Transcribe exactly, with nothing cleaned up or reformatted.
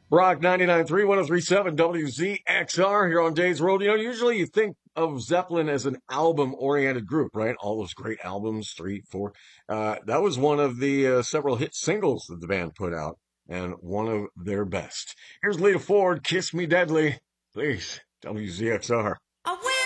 Brock ninety-nine point three, one oh three point seven W Z X R here on Days Road. You know, usually you think of Zeppelin as an album oriented group, right? All those great albums, three, four. Uh, that was one of the uh, several hit singles that the band put out and one of their best. Here's Lita Ford, Kiss Me Deadly. Please, W Z X R. I will